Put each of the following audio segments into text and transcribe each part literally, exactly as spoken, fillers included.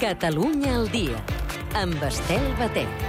Catalunya al dia, amb Estel Batet.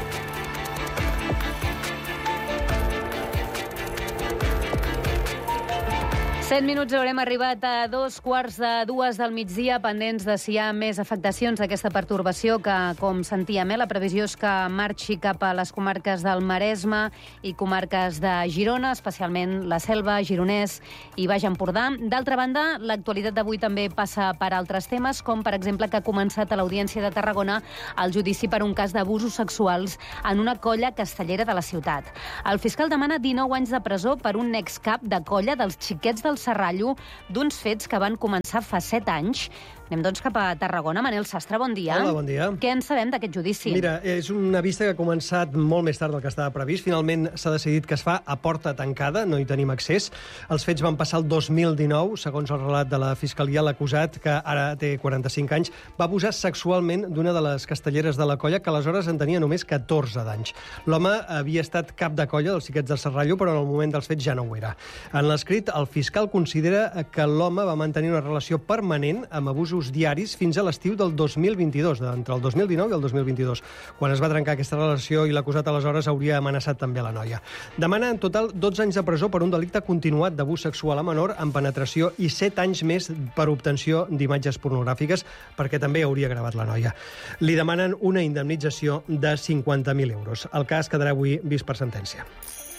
Set minuts haurem arribat a dos quarts de dues del migdia, pendents de si hi ha més afectacions d'aquesta pertorbació que, com sentíem, eh, la previsió és que marxi cap a les comarques del Maresme i comarques de Girona, especialment la Selva, Gironès i Baix Empordà. D'altra banda, l'actualitat d'avui també passa per altres temes, com per exemple que ha començat a l'Audiència de Tarragona el judici per un cas d'abusos sexuals en una colla castellera de la ciutat. El fiscal demana dinou anys de presó per un excap de colla dels xiquets del Serrallo, d'uns fets que van començar fa set anys. Anem doncs cap a Tarragona. Manel Sastre, bon dia. Hola, bon dia. Què en sabem d'aquest judici? Mira, és una vista que ha començat molt més tard del que estava previst. Finalment s'ha decidit que es fa a porta tancada, no hi tenim accés. Els fets van passar el dos mil dinou, segons el relat de la Fiscalia. L'acusat, que ara té quaranta-cinc anys, va abusar sexualment d'una de les castelleres de la colla, que aleshores en tenia només catorze d'anys. L'home havia estat cap de colla dels xiquets del Serrallo, però en el moment dels fets ja no ho era. En l'escrit, el fiscal considera que l'home va mantenir una relació permanent amb abusos diaris fins a l'estiu del dos mil vint-i-dos, entre el dos mil dinou i el dos mil vint-i-dos. Quan es va trencar aquesta relació i l'acusat aleshores hauria amenaçat també la noia. Demana en total dotze anys de presó per un delicte continuat d'abús sexual a menor amb penetració i set anys més per obtenció d'imatges pornogràfiques, perquè també hauria gravat la noia. Li demanen una indemnització de cinquanta mil euros. El cas quedarà avui vist per sentència.